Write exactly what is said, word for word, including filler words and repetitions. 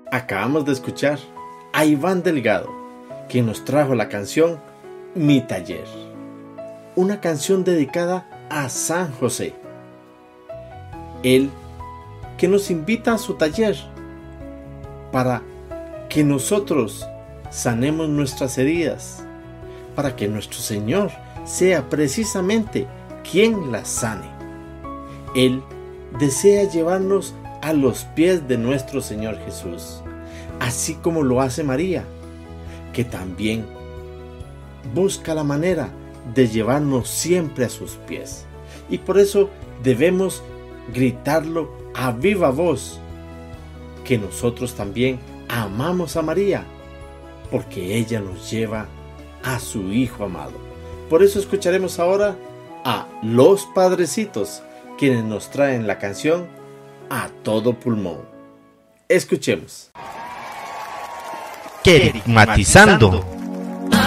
Acabamos de escuchar a Iván Delgado, quien nos trajo la canción Mi Taller, una canción dedicada a San José. Él que nos invita a su taller para que nosotros sanemos nuestras heridas, para que nuestro Señor sea precisamente quien las sane. Él desea llevarnos a los pies de nuestro Señor Jesús, así como lo hace María, que también busca la manera de llevarnos siempre a sus pies. Y por eso debemos gritarlo a viva voz, que nosotros también amamos a María, porque ella nos lleva a su Hijo amado. Por eso escucharemos ahora a Los Padrecitos, quienes nos traen la canción A Todo Pulmón. Escuchemos. Querigmatizando.